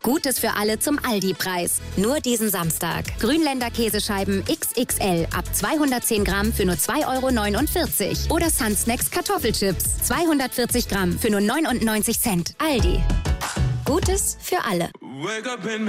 Gutes für alle zum Aldi-Preis. Nur diesen Samstag. Grünländer Käsescheiben XXL ab 210 Gramm für nur 2,49 € oder Sunsnacks Kartoffelchips 240 Gramm für nur 99 Cent. Aldi. Gutes für alle.